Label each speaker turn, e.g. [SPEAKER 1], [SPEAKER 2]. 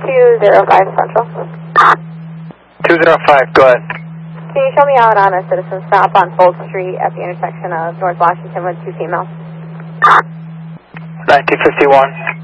[SPEAKER 1] 205 Central.
[SPEAKER 2] 205, go ahead.
[SPEAKER 1] Can you show me out on a citizen stop on Fold Street at the intersection of North Washington with 2 females?
[SPEAKER 2] 1951.